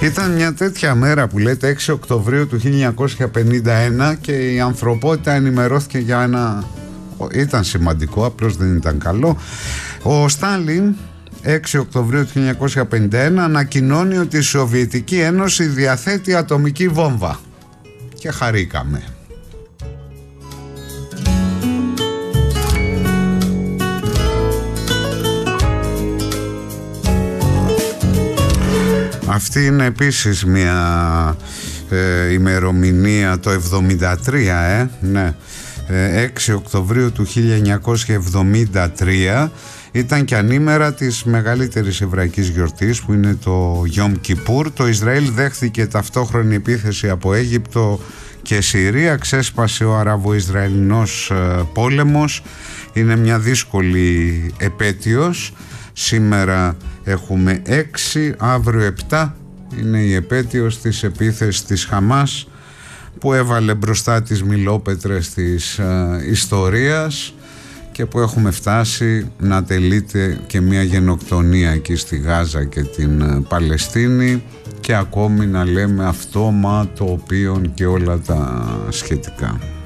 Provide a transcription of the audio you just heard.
Ήταν μια τέτοια μέρα που λέτε 6 Οκτωβρίου του 1951 και η ανθρωπότητα ενημερώθηκε για ένα... Ήταν σημαντικό, απλώς δεν ήταν καλό. Ο Στάλιν 6 Οκτωβρίου του 1951 ανακοινώνει ότι η Σοβιετική Ένωση διαθέτει ατομική βόμβα και χαρήκαμε. Αυτή είναι επίσης μια ημερομηνία, το 73, ναι. 6 Οκτωβρίου του 1973 ήταν και ανήμερα της μεγαλύτερης εβραϊκής γιορτής που είναι το Γιόμ Κιπούρ. Το Ισραήλ δέχθηκε ταυτόχρονη επίθεση από Αίγυπτο και Συρία, ξέσπασε ο Αραβο-Ισραηλινός πόλεμος. Είναι μια δύσκολη επέτειος. Σήμερα έχουμε 6, αύριο 7 είναι η επέτειος της επίθεσης της Χαμάς που έβαλε μπροστά τις μιλόπετρες της ιστορίας και που έχουμε φτάσει να τελείται και μια γενοκτονία εκεί στη Γάζα και την Παλαιστίνη και ακόμη να λέμε αυτό, μα το οποίο και όλα τα σχετικά.